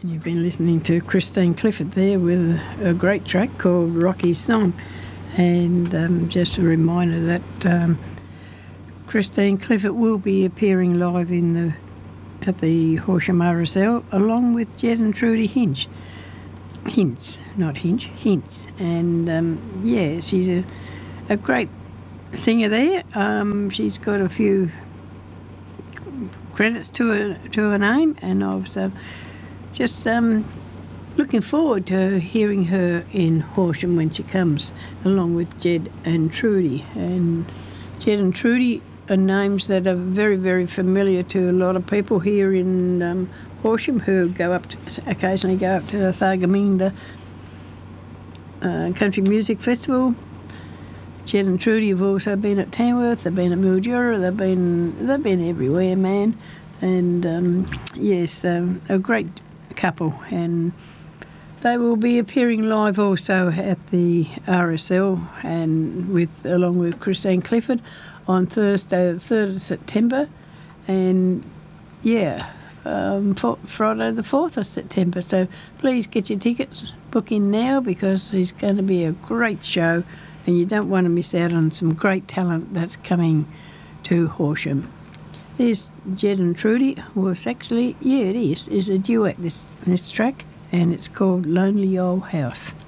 And you've been listening to Christine Clifford there with a great track called Rocky's Song. And just a reminder that Christine Clifford will be appearing live at the Horsham RSL along with Jed and Trudy Hinch. Hints. And yeah, she's a great singer there. She's got a few credits to her name, and I was just looking forward to hearing her in Horsham when she comes, along with Jed and Trudy. And Jed and Trudy are names that are very, very familiar to a lot of people here in Horsham who occasionally go up to the Thargomindah Country Music Festival. Jed and Trudy have also been at Tamworth, they've been at Mildura, they've been everywhere, man. And yes, a great couple, and they will be appearing live also at the RSL and along with Christine Clifford on Thursday the 3rd of September, and yeah, Friday the 4th of September. So please get your tickets, book in now, because it's going to be a great show and you don't want to miss out on some great talent that's coming to Horsham. There's Jed and Trudy. Well, it's actually, yeah, it is a duet, this track, and it's called Lonely Old House.